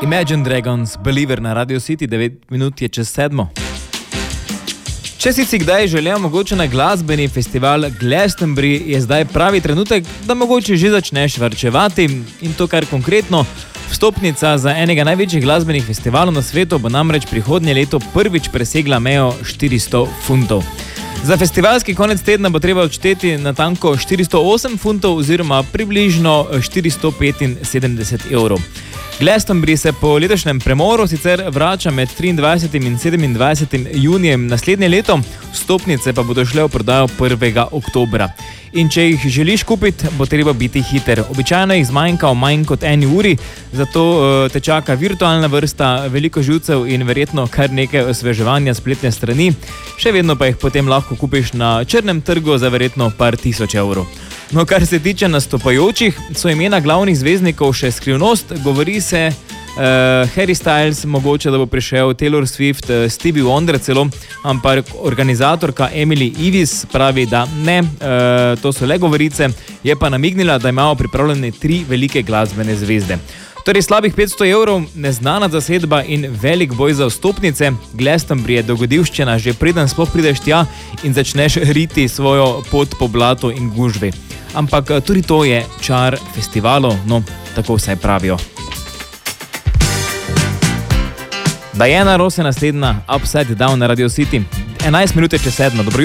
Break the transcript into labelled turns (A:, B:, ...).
A: Imagine Dragons, Believer na Radio City, 9 minut je čez 7. Če si kdaj želel mogoče na glasbeni festival Glastonbury, je zdaj pravi trenutek, da mogoče že začneš varčevati in to kar konkretno. Vstopnica za enega največjih glasbenih festivalov na svetu bo namreč prihodnje leto prvič presegla mejo 400 funtov. Za festivalski konec tedna bo treba odšteti natanko 408 funtov oziroma približno 475 evrov. Glastonbury se po letošnjem premoru sicer vrača med 23. in 27. junijem naslednje leto, vstopnice pa bodo šle v prodajo 1. oktobra. In če jih želiš kupiti, bo treba biti hiter. Običajno jih zmanjka v manj kot 1 uri, zato te čaka virtualna vrsta, veliko živcev in verjetno kar nekaj osveževanja spletne strani. Še vedno pa jih potem lahko kupiš na črnem trgu za verjetno par tisoč evrov. No, kar se tiče nastopajočih, so imena glavnih zvezdnikov še skrivnost. Govori se Harry Styles, mogoče da bo prišel, Taylor Swift, Stevie Wonder celo, ampak organizatorka Emily Evis pravi, da ne, to so le govorice, je pa namignila, da imajo pripravljene 3 velike glasbene zvezde. Torej slabih 500 evrov, neznana zasedba in velik boj za vstopnice. Glastonbury je dogodivščina, že preden sploh prideš tja in začneš riti svojo pot po blatu in gužvi. Ampak tudi to je čar festivalov, no, tako vsaj pravijo. Diana Ross je naslednja, Upside Down na Radio City. 11 minut je čez 7. Dobro